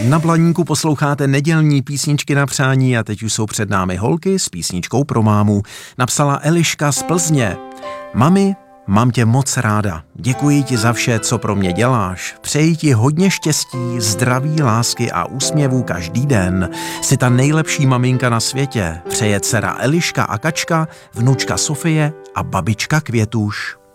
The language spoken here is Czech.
Na Blaníku posloucháte nedělní písničky na přání a teď už jsou před námi holky s písničkou pro mámu. Napsala Eliška z Plzně. Mami, mám tě moc ráda. Děkuji ti za vše, co pro mě děláš. Přeji ti hodně štěstí, zdraví, lásky a úsměvů každý den. Jsi ta nejlepší maminka na světě. Přeje dcera Eliška a Kačka, vnučka Sofie a babička Květuš.